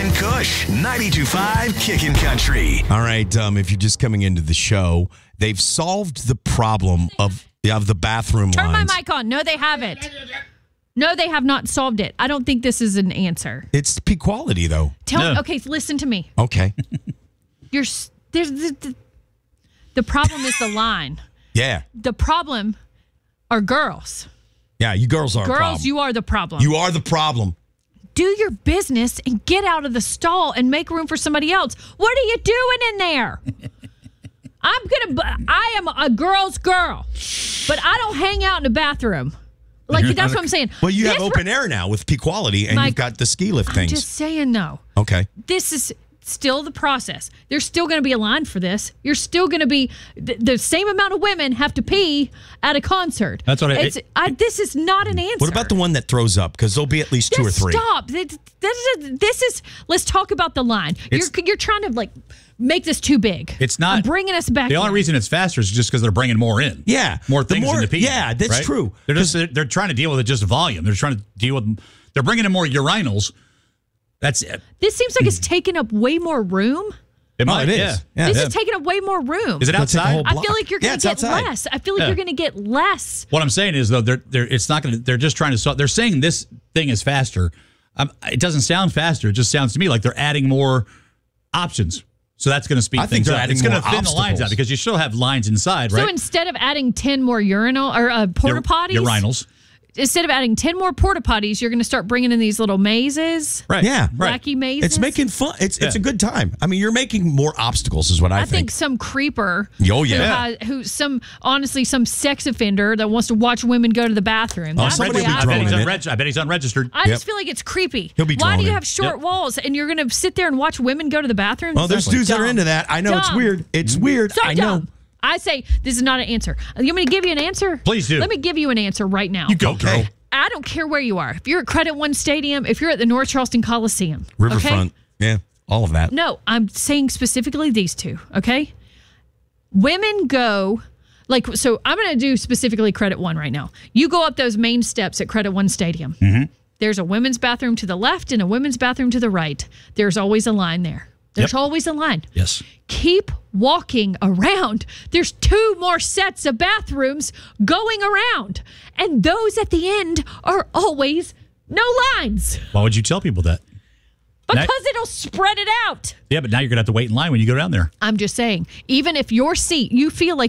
and Kush, 92.5 Kickin' Country. All right, if you're just coming into the show, they've solved the problem of the bathroom Turn lines. my mic on. No, they haven't. No, they have not solved it. I don't think this is an answer. It's P-quality, though. Okay, listen to me. Okay. There's the problem is the line. Yeah. The problem are girls. Yeah, you girls are a problem. Girls, you are the problem. You are the problem. Do your business and get out of the stall and make room for somebody else. What are you doing in there? I am a girl's girl, but I don't hang out in the bathroom. Like, that's what I'm saying. Well, you have open air now with P-quality, and you've got the ski lift things. I'm just saying, no. Okay. This is still the process. There's still going to be a line for this. You're still going to be the same amount of women have to pee at a concert. That's what this is not an answer. What about the one that throws up? Because there'll be at least two or three. Stop. This is. Let's talk about the line. You're trying to make this too big. It's not. I'm bringing us back. The only reason it's faster is just because they're bringing more in. Yeah, more things in the pee. Yeah, that's true. They're trying to deal with it just volume. They're trying to deal with. They're bringing in more urinals. That's it. This seems like it's taking up way more room. It might. It is. Yeah. This is taking up way more room. Is it outside? I feel like you're going to get outside. less. I feel like you're going to get less. What I'm saying is, though, it's not going to. They're just trying to solve. They're saying this thing is faster. It doesn't sound faster. It just sounds to me like they're adding more options. So that's going to speed things up. It's going to thin the lines out because you still have lines inside, right? So instead of adding 10 more urinal or porta potties, urinals. Instead of adding 10 more porta potties, you're going to start bringing in these little mazes. Right. Yeah. Wacky mazes. It's making fun. It's a good time. I mean, you're making more obstacles is what I think. I think some creeper. Oh, yeah. Some sex offender that wants to watch women go to the bathroom. That's the way I bet he's unregistered. I just feel like it's creepy. He'll be Why do you droning. have short walls and you're going to sit there and watch women go to the bathroom? Well, there's dudes that are into that. I know it's weird. It's weird. So I know. dumb. I say this is not an answer. You want me to give you an answer? Please do. Let me give you an answer right now. You go, girl. I don't care where you are. If you're at Credit One Stadium, if you're at the North Charleston Coliseum, Riverfront, okay? Yeah, all of that. No, I'm saying specifically these two, okay? Women go, so I'm going to do specifically Credit One right now. You go up those main steps at Credit One Stadium. Mm-hmm. There's a women's bathroom to the left and a women's bathroom to the right. There's always a line there. There's always a line. Yes. Keep walking around. There's 2 more sets of bathrooms going around. And those at the end are always no lines. Why would you tell people that? Because it'll spread it out. Yeah, but now you're going to have to wait in line when you go down there. I'm just saying, even if your seat, you feel like